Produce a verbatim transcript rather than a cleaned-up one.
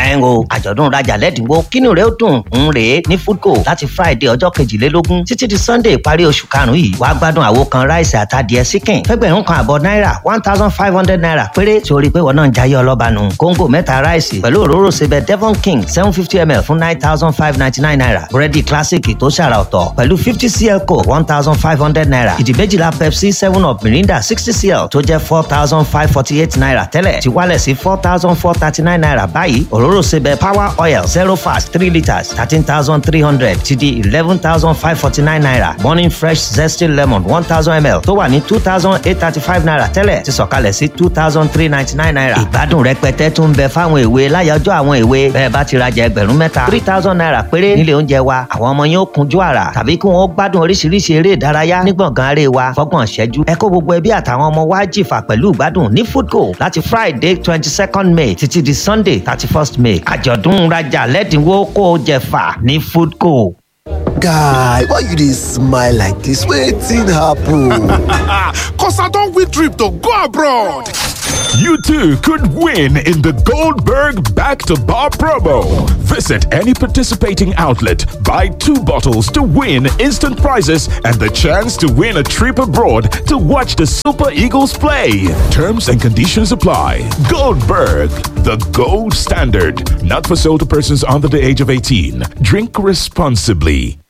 ẹ̀ ń o àjọ̀dún rajà lẹ́dínwó kínú rẹ̀ ó dùn ń rèé ní Foodco láti Friday ọjọ́ kejìlélógún títí di Sunday ìparí oṣù karùn-ún yìí wàá gbádùn àwo kan ráìsì àtàdìẹ síkìn fẹ́gbẹ̀rún kan àbọ̀ náírà one thousand five hundred naira péré tí o rí i pé wọn náà ń jayé ọlọ́ba nù kóńgò mẹ́ta ráìsì pẹ̀lú òróró sebẹ̀ Devon King seven fifty milliliters fún nine thousand five ninety nine naira búrẹ́dì classic tó ṣàrà ọ̀tọ̀ pẹ̀lú fifty centiliters coke one thousand five hundred naira ìdí méjìlá Pepsi seven up Mirinda sixty centiliters tó jẹ́ four thousand five forty eight naira tẹ́lẹ̀ ti wálẹ̀ sí four thousand four thirty nine naira báyìí òróró sebẹ̀ Power Oil zero fast three litres thirteen thousand three hundred ti di eleven thousand five forty nine naira Morning Fresh Zesty Lemon one thousand milliliters tó wà ní two thousand eight thirty five naira tẹ́lẹ̀ ti sọ̀kalẹ̀ sí two thousand three ninety nine naira ìgbádùn rẹpẹtẹ tún ń bẹ fáwọn èwe láyọjọ́ àwọn èwe bẹ́ẹ̀ bá ti rajà ẹgbẹ̀rún mẹ́ta three thousand naira péré nílé oúnjẹ wa àwọn ọmọ yẹn ó kunjú àrà tàbí kí wọ́n gbádùn oríṣiríṣi eré ìdárayá ní gbọ̀ngàn aré wa fọ́gbọ̀n ṣẹ́jú ẹ kó gbogbo ẹbí àtàwọn ọmọ wa jìfà pẹ̀lú ìgbádùn ní Foodco láti Friday twenty second May títí di Sunday thirty first May àjọ̀dún rajà lẹ́dínwó kó o jẹ̀fà ní Foodco. Guy, why you dey smile like this? Wetin happen? Cause I don win trip to go abroad. You too could win in the Goldberg Back to Bar promo. Visit any participating outlet, buy two bottles to win instant prizes and the chance to win a trip abroad to watch the Super Eagles play. Terms and conditions apply. Goldberg, the gold standard. Not for sale to persons under the age of eighteen. Drink responsibly.